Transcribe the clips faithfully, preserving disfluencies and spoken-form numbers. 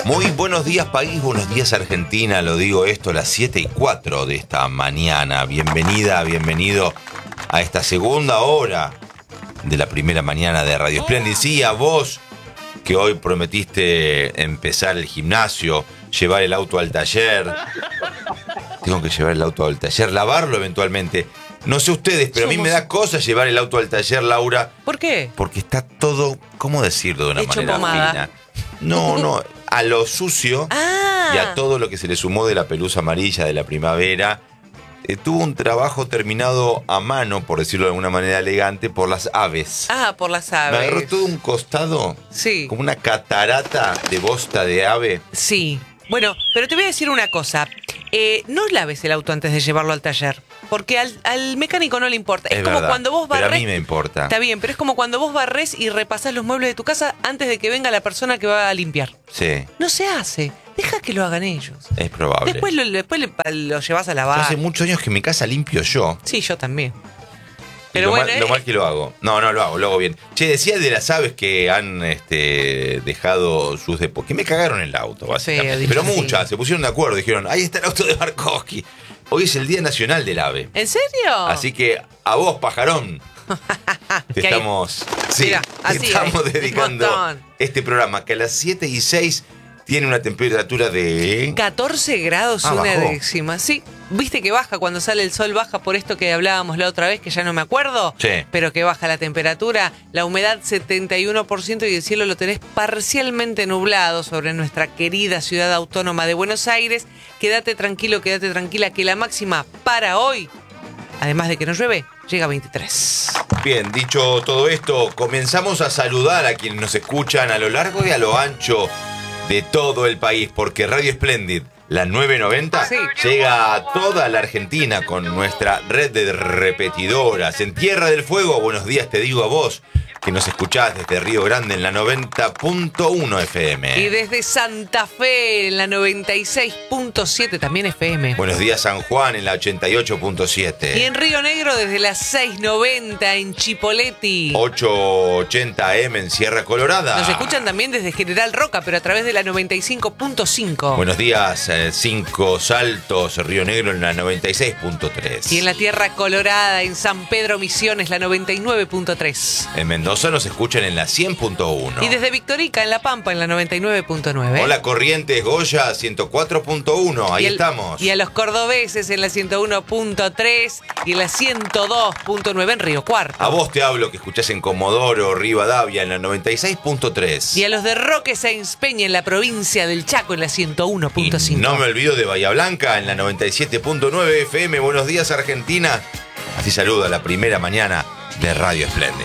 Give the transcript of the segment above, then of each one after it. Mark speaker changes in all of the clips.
Speaker 1: Muy buenos días país, buenos días Argentina, lo digo esto a las siete y cuatro de esta mañana. Bienvenida, bienvenido a esta segunda hora de la primera mañana de Radio Splendid. Sí, a vos que hoy prometiste empezar el gimnasio, llevar el auto al taller. Tengo que llevar el auto al taller, lavarlo eventualmente. No sé ustedes, pero Somos... a mí me da cosa llevar el auto al taller, Laura.
Speaker 2: ¿Por qué?
Speaker 1: Porque está todo, ¿cómo decirlo de una
Speaker 2: Hecho
Speaker 1: manera
Speaker 2: pomada.
Speaker 1: fina? No, no, a lo sucio
Speaker 2: ah.
Speaker 1: y a todo lo que se le sumó de la pelusa amarilla de la primavera. Eh, tuvo un trabajo terminado a mano, por decirlo de alguna manera elegante, por las aves.
Speaker 2: Ah, por las aves.
Speaker 1: Me agarró todo un costado,
Speaker 2: sí,
Speaker 1: como una catarata de bosta de ave.
Speaker 2: Sí. Bueno, pero te voy a decir una cosa. Eh, no laves el auto antes de llevarlo al taller, porque al, al mecánico no le importa. Es,
Speaker 1: es
Speaker 2: como
Speaker 1: verdad,
Speaker 2: cuando vos barres.
Speaker 1: Pero a mí me importa.
Speaker 2: Está bien, pero es como cuando vos barres y repasás los muebles de tu casa antes de que venga la persona que va a limpiar.
Speaker 1: Sí.
Speaker 2: No se hace. Deja que lo hagan ellos.
Speaker 1: Es probable.
Speaker 2: Después lo, después lo llevas a lavar.
Speaker 1: Yo hace muchos años que en mi casa limpio yo.
Speaker 2: Sí, yo también.
Speaker 1: Pero lo,
Speaker 2: bueno,
Speaker 1: mal,
Speaker 2: eh,
Speaker 1: lo mal que lo hago. No, no lo hago, lo hago bien. Che, decía de las aves que han este, dejado sus depósitos. Que me cagaron el auto, básicamente.
Speaker 2: Sí,
Speaker 1: Pero
Speaker 2: sí.
Speaker 1: muchas, se pusieron de acuerdo. Dijeron, ahí está el auto de Markowski. Hoy es el Día Nacional del Ave.
Speaker 2: ¿En serio?
Speaker 1: Así que a vos, pajarón, te estamos, sí,
Speaker 2: Mira, así
Speaker 1: te estamos
Speaker 2: hay.
Speaker 1: dedicando este programa que a las siete y seis tiene una temperatura de
Speaker 2: catorce grados
Speaker 1: ah,
Speaker 2: una
Speaker 1: bajó.
Speaker 2: décima. Sí, viste que baja cuando sale el sol, baja por esto que hablábamos la otra vez, que ya no me acuerdo,
Speaker 1: sí.
Speaker 2: Pero que baja la temperatura, la humedad setenta y uno por ciento y el cielo lo tenés parcialmente nublado sobre nuestra querida ciudad autónoma de Buenos Aires. Quédate tranquilo, quédate tranquila, que la máxima para hoy, además de que no llueve, llega a veintitrés.
Speaker 1: Bien, dicho todo esto, comenzamos a saludar a quienes nos escuchan a lo largo y a lo ancho de todo el país, porque Radio Splendid, la nueve noventa,
Speaker 2: sí.
Speaker 1: llega a toda la Argentina con nuestra red de repetidoras. En Tierra del Fuego, buenos días te digo a vos, que nos escuchás desde Río Grande en la noventa punto uno F M.
Speaker 2: Y desde Santa Fe en la noventa y seis punto siete también F M.
Speaker 1: Buenos días San Juan en la ochenta y ocho punto siete.
Speaker 2: Y en Río Negro desde las seis noventa en Chipoleti.
Speaker 1: ocho ochenta A M en Sierra Colorada.
Speaker 2: Nos escuchan también desde General Roca, pero a través de la noventa y cinco punto cinco.
Speaker 1: Buenos días, eh, Cinco Saltos, Río Negro en la noventa y seis punto tres.
Speaker 2: Y en la Tierra Colorada, en San Pedro Misiones, la noventa y nueve punto tres.
Speaker 1: En Mendoza nos escuchan en la cien punto uno.
Speaker 2: Y desde Victorica, en La Pampa, en la noventa y nueve punto nueve.
Speaker 1: Hola Corrientes, Goya, ciento cuatro punto uno, ahí
Speaker 2: y el,
Speaker 1: estamos.
Speaker 2: Y a los cordobeses en la ciento uno punto tres y en la ciento dos punto nueve en Río Cuarto.
Speaker 1: A vos te hablo, que escuchás en Comodoro, Rivadavia, en la noventa y seis punto tres.
Speaker 2: Y a los de Roque Sáenz Peña, en la provincia del Chaco, en la ciento uno punto cinco.
Speaker 1: Y no me olvido de Bahía Blanca, en la noventa y siete punto nueve F M. Buenos días Argentina. Así saluda la primera mañana de Radio Splendid.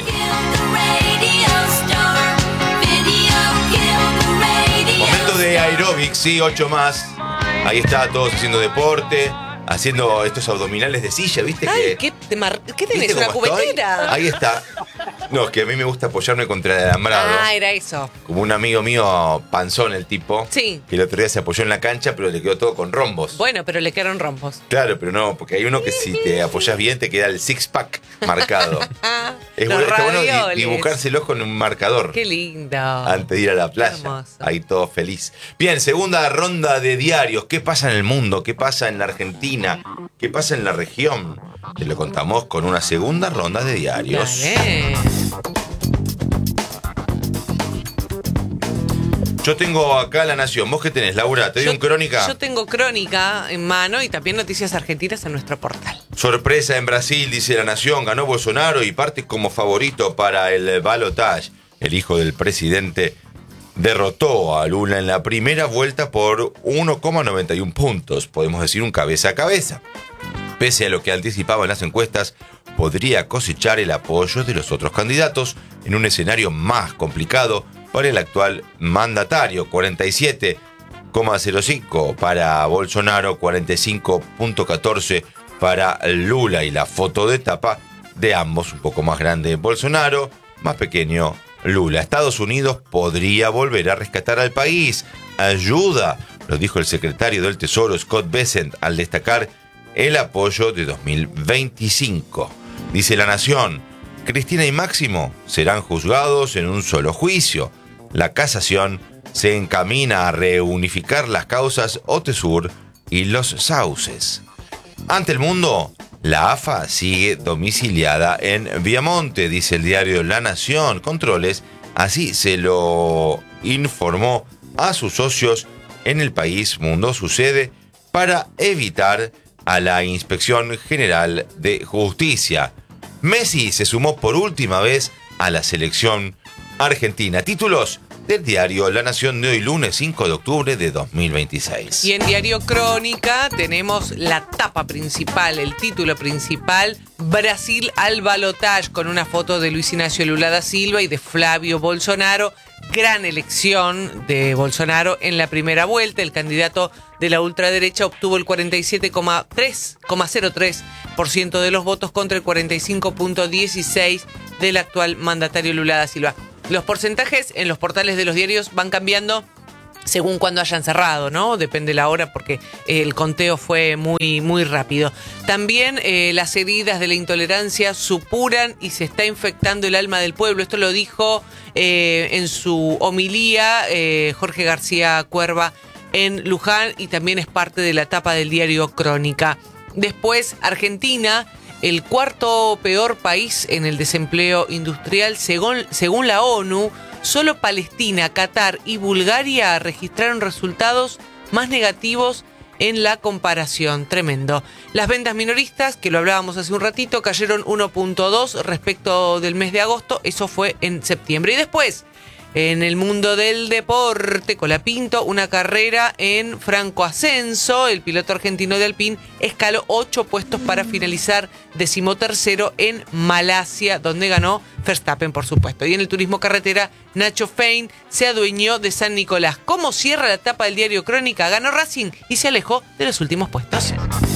Speaker 1: Momento de aeróbic, sí, ocho más. Ahí está, todos haciendo deporte, haciendo estos abdominales de silla, ¿viste?
Speaker 2: Ay,
Speaker 1: que,
Speaker 2: ¿qué, te mar... ¿qué tenés?
Speaker 1: ¿viste
Speaker 2: ¿Una
Speaker 1: cómo estoy?
Speaker 2: cubetera?
Speaker 1: Ahí está. No, es que a mí me gusta apoyarme contra el alambrado.
Speaker 2: Ah, era eso.
Speaker 1: Como un amigo mío, panzón el tipo,
Speaker 2: sí.
Speaker 1: Que el otro día se apoyó en la cancha, pero le quedó todo con rombos.
Speaker 2: Bueno, pero le quedaron rombos.
Speaker 1: Claro, pero no, porque hay uno que si te apoyas bien te queda el six-pack marcado. Es
Speaker 2: Los
Speaker 1: bueno, está bueno
Speaker 2: ravioles.
Speaker 1: dibujárselos con un marcador.
Speaker 2: Qué lindo.
Speaker 1: Antes de ir a la playa.
Speaker 2: Hermoso.
Speaker 1: Ahí todo feliz. Bien, segunda ronda de diarios. ¿Qué pasa en el mundo? ¿Qué pasa en la Argentina? ¿Qué pasa en la región? Te lo contamos con una segunda ronda de diarios.
Speaker 2: Dale.
Speaker 1: Yo tengo acá La Nación. ¿Vos qué tenés, Laura? ¿Te doy
Speaker 2: Yo-
Speaker 1: un crónica?
Speaker 2: Yo tengo crónica en mano y también noticias argentinas en nuestro portal.
Speaker 1: Sorpresa en Brasil, dice La Nación. Ganó Bolsonaro y parte como favorito para el balotaje. El hijo del presidente derrotó a Lula en la primera vuelta por uno coma noventa y uno puntos. Podemos decir un cabeza a cabeza. Pese a lo que anticipaban las encuestas, podría cosechar el apoyo de los otros candidatos en un escenario más complicado para el actual mandatario. cuarenta y siete coma cero cinco para Bolsonaro, cuarenta y cinco punto catorce para Lula. Y la foto de tapa de ambos, un poco más grande Bolsonaro, más pequeño Lula. Estados Unidos podría volver a rescatar al país. Ayuda, lo dijo el secretario del Tesoro Scott Bessent al destacar el apoyo de dos mil veinticinco. Dice La Nación, Cristina y Máximo serán juzgados en un solo juicio. La casación se encamina a reunificar las causas Otesur y los sauces. Ante el mundo, la A F A sigue domiciliada en Viamonte, dice el diario La Nación. Controles, así se lo informó a sus socios en el país Mundo Sucede, para evitar a la Inspección General de Justicia. Messi se sumó por última vez a la selección argentina. Títulos del diario La Nación de hoy, lunes cinco de octubre de dos mil veintiséis.
Speaker 2: Y en Diario Crónica tenemos la tapa principal, el título principal: Brasil al balotaje, con una foto de Luis Ignacio Lula da Silva y de Flavio Bolsonaro. Gran elección de Bolsonaro en la primera vuelta. El candidato de la ultraderecha obtuvo el cuarenta y siete coma cero tres por ciento de los votos contra el cuarenta y cinco coma dieciséis por ciento del actual mandatario Lula da Silva. Los porcentajes en los portales de los diarios van cambiando según cuando hayan cerrado, ¿no? Depende la hora, porque el conteo fue muy, muy rápido. También eh, las heridas de la intolerancia supuran y se está infectando el alma del pueblo. Esto lo dijo eh, en su homilía eh, Jorge García Cuerva en Luján, y también es parte de la tapa del diario Crónica. Después, Argentina, el cuarto peor país en el desempleo industrial según, según la ONU. Solo Palestina, Qatar y Bulgaria registraron resultados más negativos en la comparación. Tremendo. Las ventas minoristas, que lo hablábamos hace un ratito, cayeron uno punto dos respecto del mes de agosto. Eso fue en septiembre. Y después, en el mundo del deporte, Colapinto, una carrera en franco ascenso. El piloto argentino de Alpine escaló ocho puestos para finalizar decimotercero en Malasia, donde ganó Verstappen, por supuesto. Y en el turismo carretera, Nacho Fein se adueñó de San Nicolás. ¿Cómo cierra la etapa del diario Crónica? Ganó Racing y se alejó de los últimos puestos.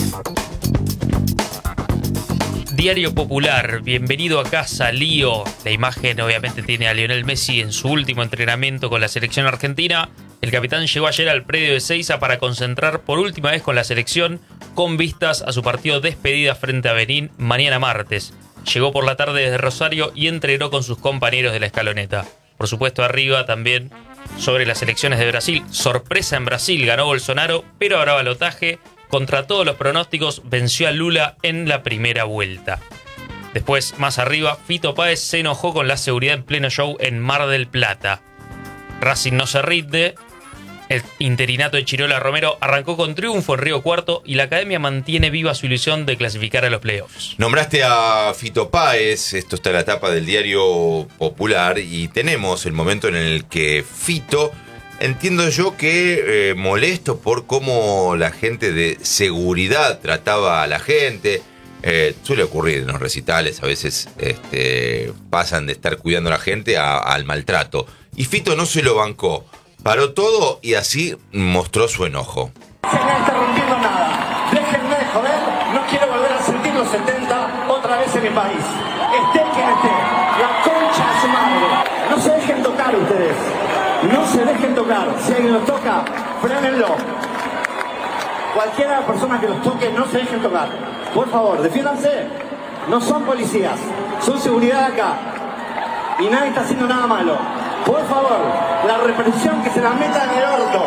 Speaker 3: Diario Popular, bienvenido a casa, Lío. La imagen obviamente tiene a Lionel Messi en su último entrenamiento con la selección argentina. El capitán llegó ayer al predio de Ezeiza para concentrar por última vez con la selección, con vistas a su partido despedida frente a Benín mañana martes. Llegó por la tarde desde Rosario y entrenó con sus compañeros de la escaloneta. Por supuesto, arriba también sobre las elecciones de Brasil. Sorpresa en Brasil, ganó Bolsonaro, pero habrá balotaje. Contra todos los pronósticos, venció a Lula en la primera vuelta. Después, más arriba, Fito Páez se enojó con la seguridad en pleno show en Mar del Plata. Racing no se rinde. El interinato de Chirola Romero arrancó con triunfo en Río Cuarto y la academia mantiene viva su ilusión de clasificar a los playoffs.
Speaker 1: Nombraste a Fito Páez, esto está en la tapa del diario Popular, y tenemos el momento en el que Fito, entiendo yo que eh, molesto por cómo la gente de seguridad trataba a la gente. Eh, suele ocurrir en los recitales, a veces este, pasan de estar cuidando a la gente a, al maltrato. Y Fito no se lo bancó, paró todo y así mostró su enojo.
Speaker 4: Se me está rompiendo nada. Déjenme de joder, no quiero volver a sentir los setenta otra vez en mi país. Esté quien esté, la concha de su madre. No se dejen tocar ustedes. No se dejen tocar. Si alguien los toca, frénenlo. Cualquiera de las personas que los toque, no se dejen tocar. Por favor, defiéndanse. No son policías, son seguridad acá. Y nadie está haciendo nada malo. Por favor, la represión que se la meta en el orto.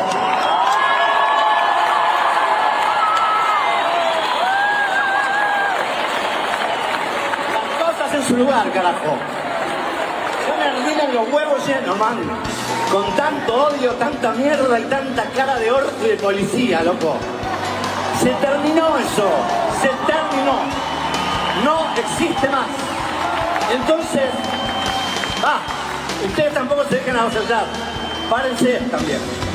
Speaker 4: Las cosas en su lugar, carajo. Tienen los huevos llenos, man. Con tanto odio, tanta mierda y tanta cara de orto y de policía, loco. Se terminó eso. Se terminó. No existe más. Entonces, ah, ustedes tampoco se dejen avasallar. Párense también.